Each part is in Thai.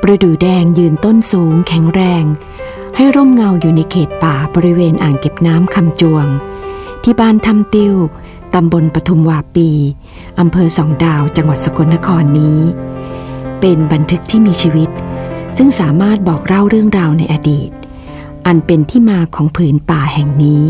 ประดู่แดงยืนต้นสูงแข็งแรงให้ร่มเงาอยู่ในเขตป่าบริเวณอ่างเก็บน้ำคำจวงที่บ้านถ้ำติ้วตำบลปทุมวาปีอำเภอสองดาวจังหวัดสกลนครนี้เป็นบันทึกที่มีชีวิตซึ่งสามารถบอกเล่าเรื่องราวในอดีตอันเป็นที่มาของผืนป่าแห่งนี้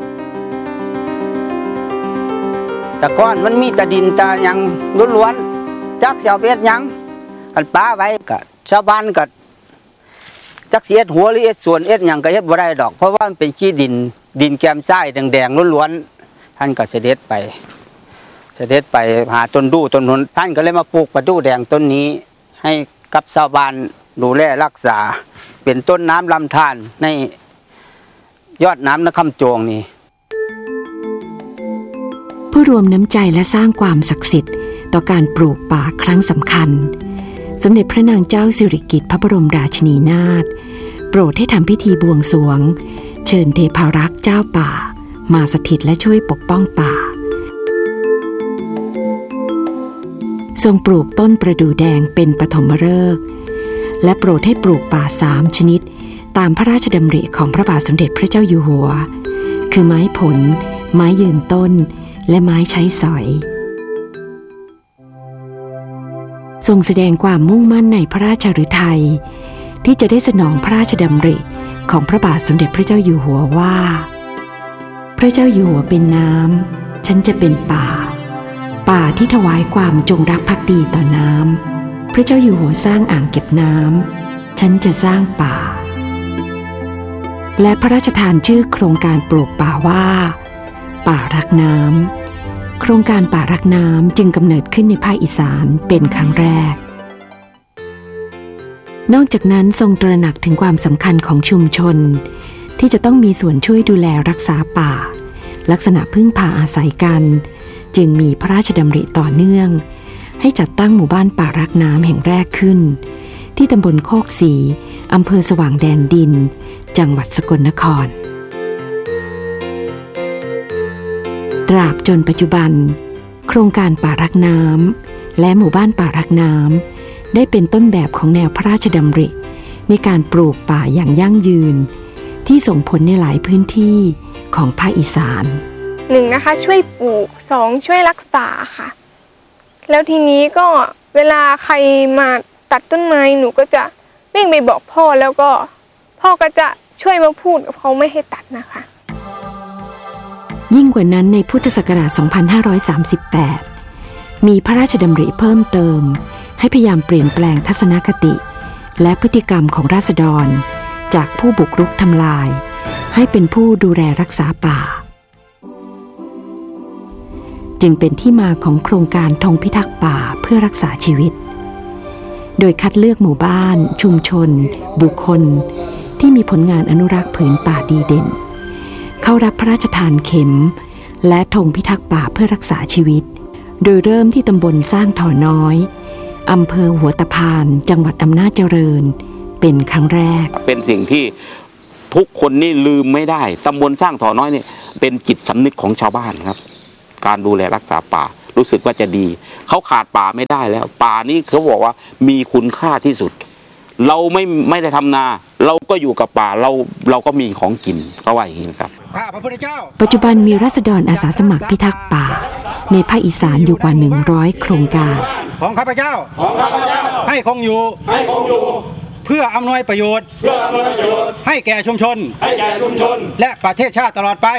แต่ก่อนมันมีแต่ดินแต่ยังล้วนๆจักเสียวเบ็ดยังอันป้าไว้ก็ชาวบ้านก็จักเสียดหัวหรือเอ็ดส่วนเอ็ดยังก็เฮ็ดบ่ได้ดอกเพราะว่ามันเป็นขี้ดินแกมทรายแดงๆล้วนๆท่านก็เสด็จไปหาต้นดูต้นนนท่านก็เลยมาปลูกประดู่แดงต้นนี้ให้กับชาวบ้านดูแลรักษาเป็นต้นน้ำลำธารในยอดน้ำนคำจวงนี้ผู้รวมน้ำใจและสร้างความศักดิ์สิทธิ์ต่อการปลูกป่าครั้งสำคัญสมเด็จพระนางเจ้าสิริกิติ์พระบรมราชินีนาถโปรดให้ทำพิธีบวงสรวงเชิญเทพารักษ์เจ้าป่ามาสถิตและช่วยปกป้องป่าทรงปลูกต้นประดู่แดงเป็นปฐมฤกษ์และโปรดให้ปลูกป่า3ชนิดตามพระราชดำริของพระบาทสมเด็จพระเจ้าอยู่หัวคือไม้ผลไม้ยืนต้นและไม้ใช้สอยทรงแสดงความมุ่งมั่นในพระราชฤทัยที่จะได้สนองพระราชดำริของพระบาทสมเด็จพระเจ้าอยู่หัวว่าพระเจ้าอยู่หัวเป็นน้ำฉันจะเป็นป่าที่ถวายความจงรักภักดีต่อน้ำพระเจ้าอยู่หัวสร้างอ่างเก็บน้ำฉันจะสร้างป่าและพระราชทานชื่อโครงการปลูกป่าว่าป่ารักน้ำโครงการป่ารักน้ำจึงกำเนิดขึ้นในภาคอีสานเป็นครั้งแรกนอกจากนั้นทรงตระหนักถึงความสำคัญของชุมชนที่จะต้องมีส่วนช่วยดูแลรักษาป่าลักษณะพึ่งพาอาศัยกันจึงมีพระราชดำริต่อเนื่องให้จัดตั้งหมู่บ้านป่ารักน้ำแห่งแรกขึ้นที่ตำบลโคกศรีอำเภอสว่างแดนดินจังหวัดสกลนครตราบจนปัจจุบันโครงการป่ารักน้ำและหมู่บ้านป่ารักน้ำได้เป็นต้นแบบของแนวพระราชดำริในการปลูกป่าอย่างยั่งยืนที่ส่งผลในหลายพื้นที่ของภาคอีสาน 1นะคะช่วยปลูก2ช่วยรักษาค่ะแล้วทีนี้ก็เวลาใครมาตัดต้นไม้หนูก็จะวิ่งไปบอกพ่อแล้วก็พ่อก็จะช่วยมาพูดกับเขาไม่ให้ตัดนะคะยิ่งกว่านั้นในพุทธศักราช 2538 มีพระราชดำริเพิ่มเติมให้พยายามเปลี่ยนแปลงทัศนคติและพฤติกรรมของราษฎรจากผู้บุกรุกทำลายให้เป็นผู้ดูแลรักษาป่าจึงเป็นที่มาของโครงการธงพิทักษ์ป่าเพื่อรักษาชีวิตโดยคัดเลือกหมู่บ้านชุมชนบุคคลที่มีผลงานอนุรักษ์ผืนป่าดีเด่นเข้ารับพระราชทานเข็มและธงพิทักษ์ป่าเพื่อรักษาชีวิตโดยเริ่มที่ตำบลสร้างถ่อน้อยอำเภอหัวตะพานจังหวัดอำนาจเจริญเป็นครั้งแรกเป็นสิ่งที่ทุกคนนี่ลืมไม่ได้ตำบลสร้างถ่อน้อยนี่เป็นจิตสำนึกของชาวบ้านครับการดูแลรักษาป่ารู้สึกว่าจะดีเขาขาดป่าไม่ได้แล้วป่านี้เขาบอกว่ามีคุณค่าที่สุดเราไม่ได้ทำนาเราก็อยู่กับป่าเราก็มีของกินเขาว่าอย่างนี้ครับปัจจุบันมีราษฎรอาสาสมัครพิทักษ์ป่าในภาคอีสานอยู่กว่า100โครงการของข้าพเจ้าให้คงอยู่เพื่ออำนวยประโยชน์ให้แก่ชุมชนและประเทศชาติตลอดไป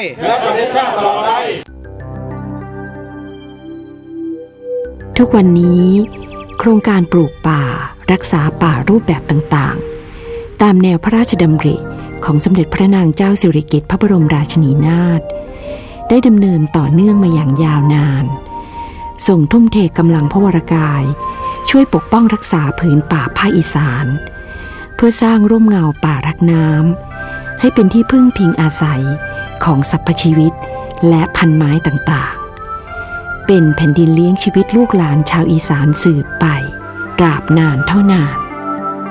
ทุกวันนี้โครงการปลูกป่ารักษาป่ารูปแบบต่างๆตามแนวพระราชดำริของสมเด็จพระนางเจ้าสิริกิติ์พระบรมราชินีนาถได้ดำเนินต่อเนื่องมาอย่างยาวนานส่งทุ่มเทกำลังพวรกายช่วยปกป้องรักษาผืนป่าภาคอีสานเพื่อสร้างร่มเงาป่ารักน้ำให้เป็นที่พึ่งพิงอาศัยของสรรพชีวิตและพันไม้ต่างๆเป็นแผ่นดินเลี้ยงชีวิตลูกหลานชาวอีสานสืบไปตราบนานเท่านาน